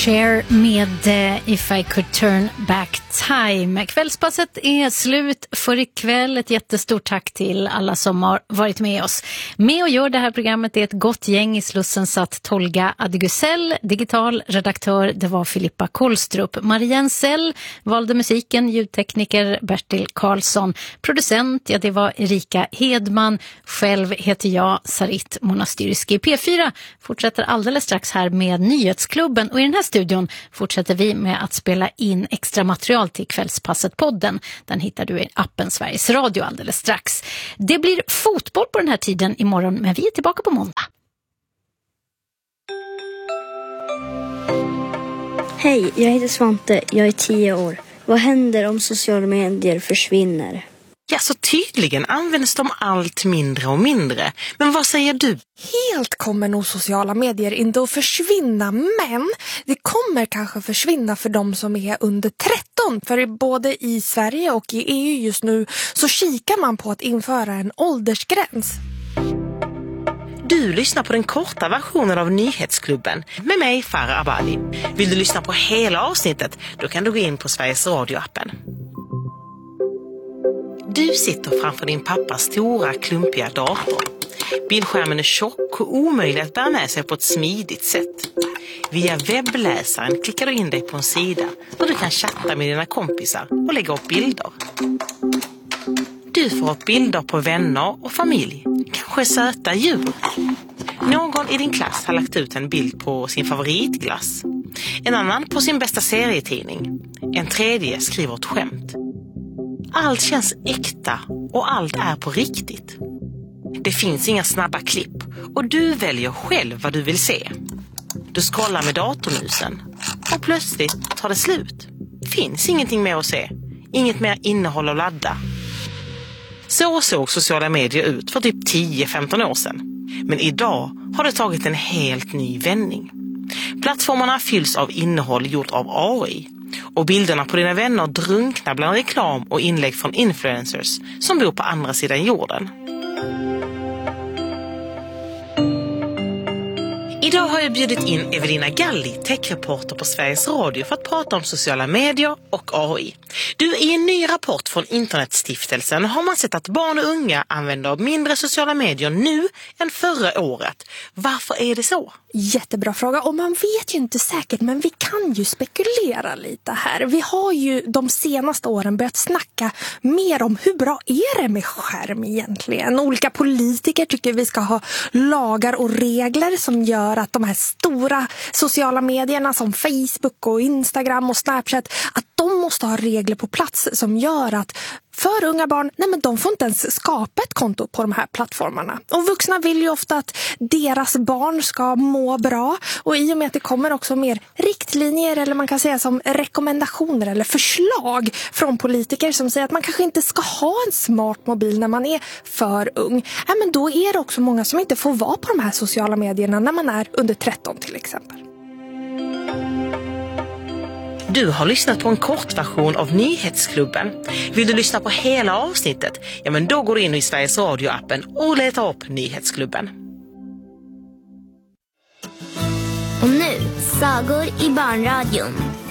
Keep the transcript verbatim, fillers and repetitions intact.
Cher med uh, If I Could Turn Back Time. Kvällspasset är slut för ikväll. Ett jättestort tack till alla som har varit med oss. Med och gör det här programmet är ett gott gäng. I Slussen satt Tolga Adegusell, digital redaktör, det var Filippa Kohlstrup. Marianne Sell valde musiken, ljudtekniker Bertil Karlsson. Producent, ja det var Erika Hedman. Själv heter jag Sarit Monastyrski. P fyra fortsätter alldeles strax här med Nyhetsklubben. Och i den här studion fortsätter vi med att spela in extra material till Kvällspasset-podden. Den hittar du i appen Sveriges Radio alldeles strax. Det blir fotboll på den här tiden imorgon, men vi är tillbaka på måndag. Hej, jag heter Svante. Jag är tio år. Vad händer om sociala medier försvinner? Ja, så tydligen används de allt mindre och mindre. Men vad säger du? Helt kommer nog sociala medier inte att försvinna, men det kommer kanske försvinna för de som är under tretton. För både i Sverige och i E U just nu så kikar man på att införa en åldersgräns. Du lyssnar på den korta versionen av Nyhetsklubben med mig, Farah Abadi. Vill du lyssna på hela avsnittet, då kan du gå in på Sveriges Radio-appen. Du sitter framför din pappas stora, klumpiga dator. Bildskärmen är tjock och omöjlig att bära med sig på ett smidigt sätt. Via webbläsaren klickar du in dig på en sida där du kan chatta med dina kompisar och lägga upp bilder. Du får upp bilder på vänner och familj, kanske söta djur. Någon i din klass har lagt ut en bild på sin favoritglass. En annan på sin bästa serietidning. En tredje skriver ett skämt. Allt känns äkta och allt är på riktigt. Det finns inga snabba klipp och du väljer själv vad du vill se. Du scrollar med datormusen och plötsligt tar det slut. Finns ingenting mer att se. Inget mer innehåll att ladda. Så såg sociala medier ut för typ tio femton år sedan. Men idag har det tagit en helt ny vändning. Plattformarna fylls av innehåll gjort av A I. Och bilderna på dina vänner drunknar bland reklam och inlägg från influencers som bor på andra sidan jorden. Idag har jag bjudit in Evelina Galli, techreporter på Sveriges Radio, för att prata om sociala medier och A I. Du, i en ny rapport från Internetstiftelsen har man sett att barn och unga använder mindre sociala medier nu än förra året. Varför är det så? Jättebra fråga, och man vet ju inte säkert, men vi kan ju spekulera lite här. Vi har ju de senaste åren börjat snacka mer om hur bra är det med skärm egentligen. Olika politiker tycker vi ska ha lagar och regler som gör att de här stora sociala medierna som Facebook och Instagram och Snapchat, att de måste ha regler på plats som gör att för unga barn, nej men de får inte ens skapa ett konto på de här plattformarna. Och vuxna vill ju ofta att deras barn ska må bra. Och i och med att det kommer också mer riktlinjer, eller man kan säga som rekommendationer eller förslag från politiker som säger att man kanske inte ska ha en smart mobil när man är för ung. Nej, men då är det också många som inte får vara på de här sociala medierna när man är under tretton till exempel. Du har lyssnat på en kortversion av Nyhetsklubben. Vill du lyssna på hela avsnittet? Ja, men då går du in i Sveriges Radio-appen och letar upp Nyhetsklubben. Och nu, sagor i barnradion.